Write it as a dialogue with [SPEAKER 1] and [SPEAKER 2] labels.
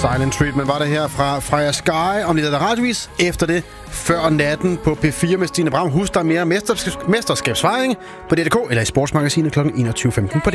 [SPEAKER 1] Silent Treatment var det her fra Freja Sky om lidt af der radiovis. Efter det, før natten på P4 med Stine Bram. Husk, der er mere mesterskabsfejring på DDK eller i Sportsmagasinet kl. 21.15 på